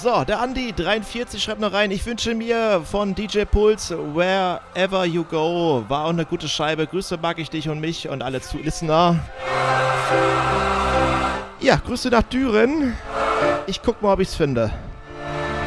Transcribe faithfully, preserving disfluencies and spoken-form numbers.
So, der Andi dreiundvierzig schreibt noch rein, ich wünsche mir von D J Puls Wherever You Go. War auch eine gute Scheibe. Grüße mag ich dich und mich und alle Zu-Listener. Ja, Grüße nach Düren. Ich guck mal, ob ich's finde.